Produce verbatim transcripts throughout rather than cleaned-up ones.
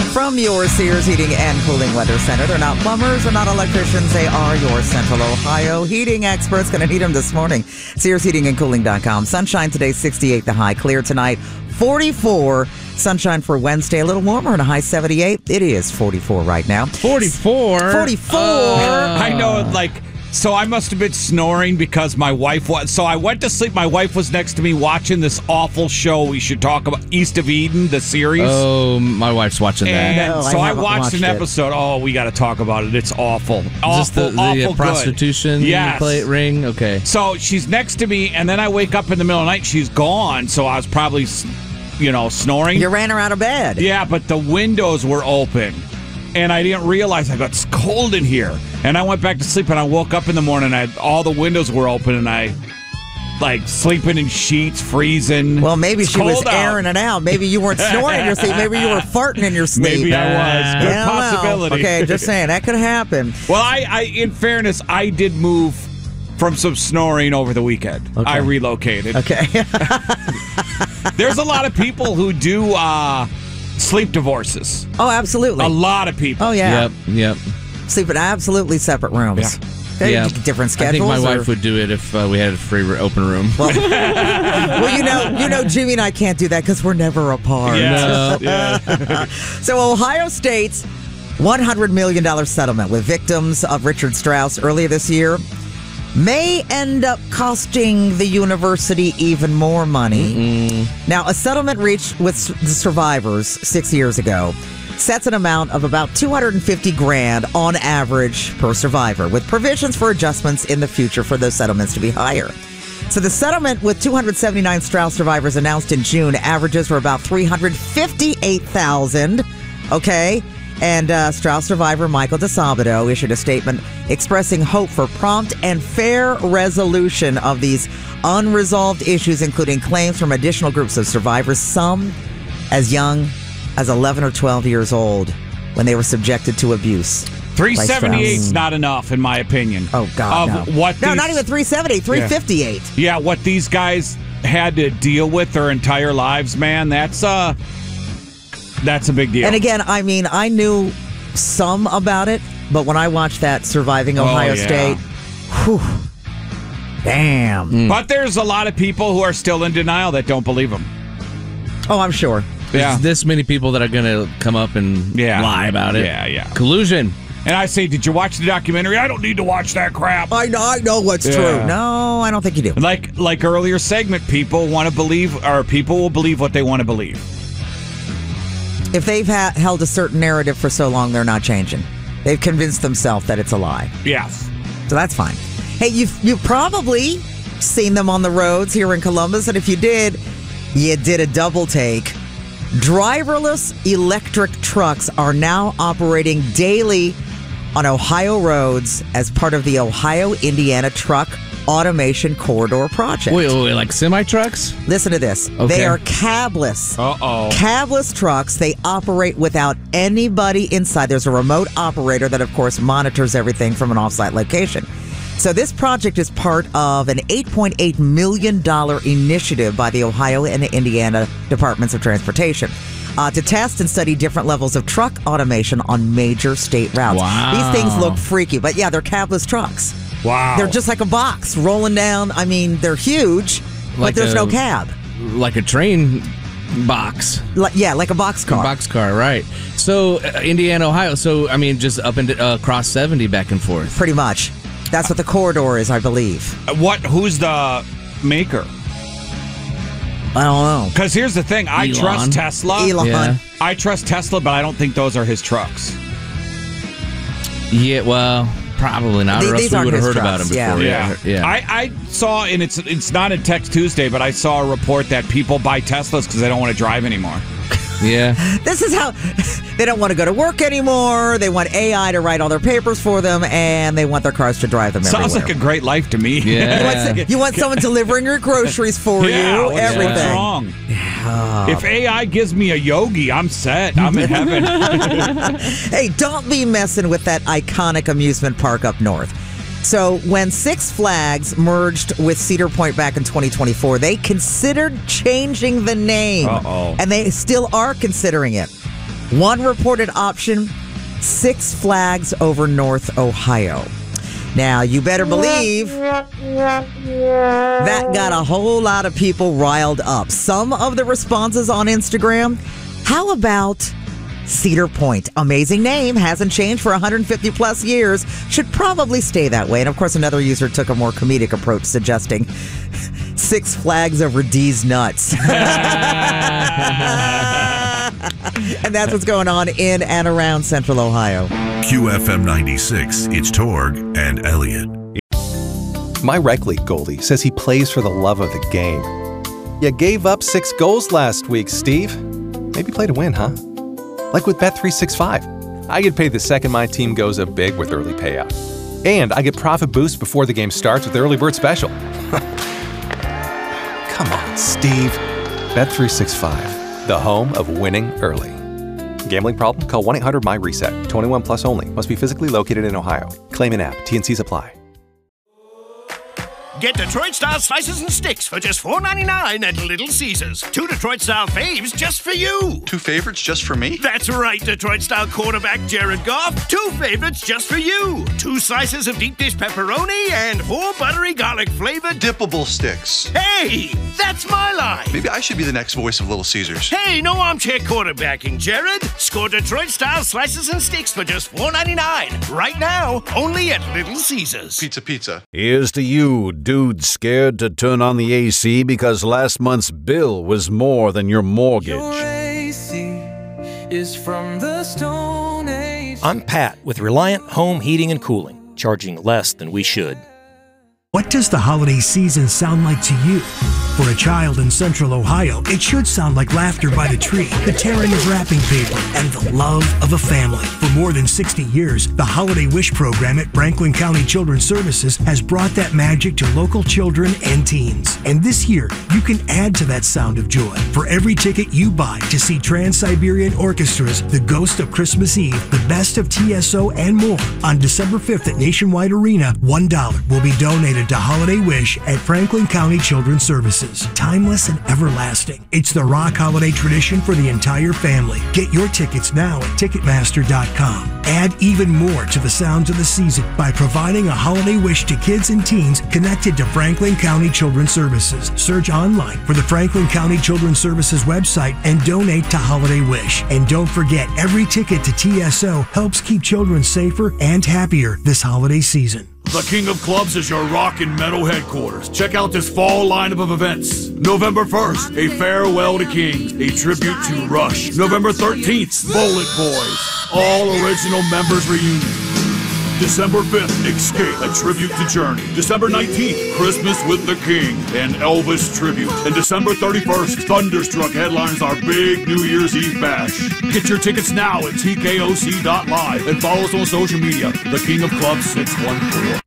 From your Sears Heating and Cooling Weather Center. They're not plumbers, they're not electricians, they are your Central Ohio heating experts. Going to need them this morning. Sears Heating and Cooling dot com. Sunshine today, sixty-eight the high. Clear tonight, forty-four. Sunshine for Wednesday, a little warmer and a high seventy-eight. It is forty-four right now. forty-four? forty-four. Uh, I know, like, so I must have been snoring because my wife was. So I went to sleep. My wife was next to me watching this awful show we should talk about, East of Eden, the series. Oh, my wife's watching that. And No, I so I, haven't watched, watched an it. episode. Oh, we got to talk about it. It's awful. Awful, Is this the, awful the uh, good. prostitution Yes. play ring? Okay. So she's next to me, and then I wake up in the middle of the night. She's gone. So I was probably, you know, snoring. You ran her out of bed. Yeah, but the windows were open. And I didn't realize I got it's cold in here. And I went back to sleep, and I woke up in the morning, and I, all the windows were open, and I, like, sleeping in sheets, freezing. Well, maybe It's she was cold out. airing it out. Maybe you weren't snoring in your sleep. Maybe you were farting in your sleep. Maybe I was. Good Yeah, well, possibility. okay, just saying. That could happen. Well, I, I, in fairness, I did move from some snoring over the weekend. Okay. I relocated. Okay. There's a lot of people who do uh, sleep divorces. Oh, absolutely. A lot of people. Oh, yeah. Yep, yep. Sleep in absolutely separate rooms. Yeah. They're Yeah. different I think schedules. my or- wife would do it if uh, we had a free r- open room. Well, you know, you know, Jimmy and I can't do that because we're never apart. Yes. No. Yeah. So Ohio State's one hundred million dollars settlement with victims of Richard Strauss earlier this year may end up costing the university even more money. Mm-mm. Now, a settlement reached with s- the survivors six years ago sets an amount of about two hundred fifty grand on average per survivor, with provisions for adjustments in the future for those settlements to be higher. So the settlement with two hundred seventy-nine Strauss survivors announced in June averages were about three hundred fifty-eight thousand. Okay. And uh, Strauss survivor Michael DeSabato issued a statement expressing hope for prompt and fair resolution of these unresolved issues, including claims from additional groups of survivors, some as young as eleven or twelve years old, when they were subjected to abuse. three by seventy-eight is Strauss. not enough, in my opinion. Oh, God, Of no. what No, these- not even three seventy, three fifty-eight. Yeah, what these guys had to deal with their entire lives, man, that's uh that's a big deal. And again, I mean, I knew some about it, but when I watched that Surviving Oh, Ohio yeah. State, whew, damn. But there's a lot of people who are still in denial that don't believe them. Oh, I'm sure. Yeah. There's this many people that are going to come up and Yeah. lie about it. Yeah, yeah. Collusion. And I say, did you watch the documentary? I don't need to watch that crap. I know, I know what's Yeah. true. No, I don't think you do. Like like earlier segment, people want to believe, or people will believe what they want to believe. If they've ha- held a certain narrative for so long, they're not changing. They've convinced themselves that it's a lie. Yes. So that's fine. Hey, you've, you've probably seen them on the roads here in Columbus, and if you did, you did a double take. Driverless electric trucks are now operating daily on Ohio roads as part of the Ohio-Indiana Truck Automation Corridor Project. Wait, wait, wait, like semi-trucks? Listen to this. Okay. They are cabless. Uh-oh. Cabless trucks. They operate without anybody inside. There's a remote operator that, of course, monitors everything from an offsite location. So this project is part of an eight point eight million dollars initiative by the Ohio and the Indiana Departments of Transportation uh, to test and study different levels of truck automation on major state routes. Wow. These things look freaky, but yeah, they're cabless trucks. Wow. They're just like a box rolling down. I mean, they're huge, but Like there's a- no cab. Like a train box. Like, yeah, like a box car. Box car, right. So, uh, Indiana, Ohio. So, I mean, just up and uh, across seventy back and forth. Pretty much. That's what the corridor is, I believe. What? Who's the maker? I don't know. Because here's the thing. I Elon. trust Tesla. Elon. Yeah. I trust Tesla, but I don't think those are his trucks. Yeah, well, probably not. These- or else these we aren't would have his heard about him trucks, before. yeah. Yeah. yeah. I, I saw, and it's it's not in Text Tuesday, but I saw a report that people buy Teslas because they don't want to drive anymore. yeah. This is how they don't want to go to work anymore. They want A I to write all their papers for them, and they want their cars to drive them Sounds everywhere. like a great life to me. Yeah. You want, s- you want someone delivering your groceries for Yeah, you, what's- everything. What's wrong? If A I gives me a yogi, I'm set. I'm in heaven. Hey, don't be messing with that iconic amusement park up north. So when Six Flags merged with Cedar Point back in twenty twenty-four, they considered changing the name. Uh-oh. And they still are considering it. One reported option, Six Flags over North Ohio. Now, you better believe that got a whole lot of people riled up. Some of the responses on Instagram, how about Cedar Point? Amazing name, hasn't changed for one hundred fifty plus years, should probably stay that way. And of course, another user took a more comedic approach, suggesting Six Flags over D's Nuts. And that's what's going on in and around Central Ohio. Q F M ninety-six, it's Torg and Elliott. My rec league goalie says he plays for the love of the game. You gave up six goals last week, Steve. Maybe play to win, huh? Like with Bet three sixty-five. I get paid the second my team goes up big with early payout. And I get profit boosts before the game starts with Early Bird Special. Come on, Steve. Bet three sixty-five, the home of winning early. Gambling problem? Call one eight hundred M Y reset. twenty-one plus only. Must be physically located in Ohio. Claim in app. T N Cs apply. Get Detroit-style slices and sticks for just four ninety-nine at Little Caesars. Two Detroit-style faves just for you. Two favorites just for me? That's right, Detroit-style quarterback Jared Goff. Two favorites just for you. Two slices of deep dish pepperoni and four buttery garlic-flavored dippable sticks. Hey, that's my line. Maybe I should be the next voice of Little Caesars. Hey, no armchair quarterbacking, Jared. Score Detroit-style slices and sticks for just four ninety-nine. Right now, only at Little Caesars. Pizza, pizza. Here's to you, dude scared to turn on the A C because last month's bill was more than your mortgage. Your A C is from the Stone Age. I'm Pat with Reliant Home Heating and Cooling, charging less than we should. What does the holiday season sound like to you? For a child in Central Ohio, it should sound like laughter by the tree, the tearing of wrapping paper, and the love of a family. For more than sixty years, the Holiday Wish program at Franklin County Children's Services has brought that magic to local children and teens. And this year, you can add to that sound of joy. For every ticket you buy to see Trans-Siberian Orchestra's The Ghost of Christmas Eve, The Best of T S O, and more, on December fifth at Nationwide Arena, one dollar will be donated to Holiday Wish at Franklin County Children's Services. Timeless and everlasting. It's the rock holiday tradition for the entire family. Get your tickets now at Ticketmaster dot com. Add even more to the sounds of the season by providing a holiday wish to kids and teens connected to Franklin County Children's Services. Search online for the Franklin County Children's Services website and donate to Holiday Wish. And don't forget, every ticket to T S O helps keep children safer and happier this holiday season. The King of Clubs is your rock and metal headquarters. Check out this fall lineup of events. November first, a farewell to Kings, a tribute to Rush. November thirteenth, Bullet Boys, all original members reunion. December fifth, Escape, a tribute to Journey. December nineteenth, Christmas with the King, an Elvis tribute. And December thirty-first, Thunderstruck headlines our big New Year's Eve bash. Get your tickets now at T K O C dot live and follow us on social media. The King of Clubs six one four.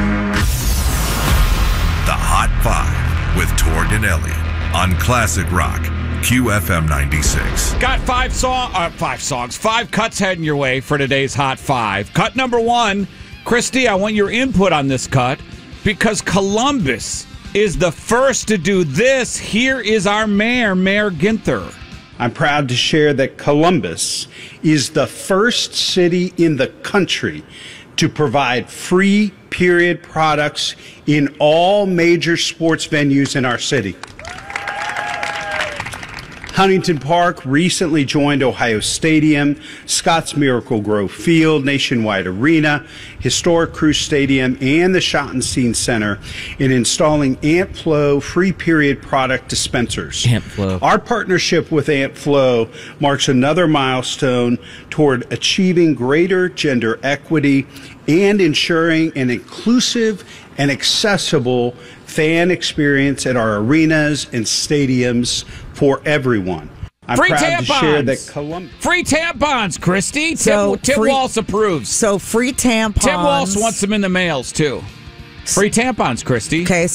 The Hot Five with Torg and Elliott on Classic Rock, Q F M ninety-six. Got five song, uh, five songs, five cuts heading your way for today's Hot Five. Cut number one, Christy, I want your input on this cut because Columbus is the first to do this. Here is our mayor, Mayor Ginther. I'm proud to share that Columbus is the first city in the country to provide free period products in all major sports venues in our city. Huntington Park recently joined Ohio Stadium, Scotts Miracle Grove Field, Nationwide Arena, Historic Crew Stadium, and the Schottenstein Center in installing AntFlow free period product dispensers. AntFlow. Our partnership with AntFlow marks another milestone toward achieving greater gender equity and ensuring an inclusive and accessible fan experience at our arenas and stadiums for everyone. I'm Free proud tampons. to share that Columbus. Free tampons, Christy. So Tim, Tim free- Walsh approves. So free tampons. Tim Walsh wants them in the mails, too. Free tampons, Christy. Okay,